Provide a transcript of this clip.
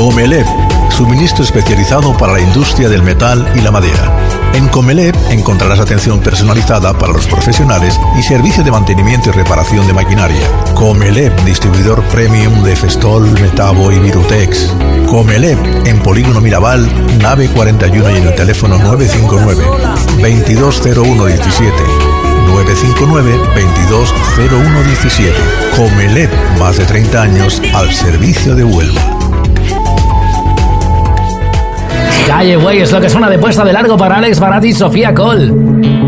Comelep, suministro especializado para la industria del metal y la madera. En Comelep encontrarás atención personalizada para los profesionales y servicio de mantenimiento y reparación de maquinaria. Comelep, distribuidor premium de Festol, Metabo y Virutex. Comelep, en Polígono Mirabal, nave 41 y en el teléfono 959 220117. 959-220117. Comelep, más de 30 años al servicio de Huelva. Calle Güey es lo que suena de puesta de largo para Alex Barat y Sofía Cole.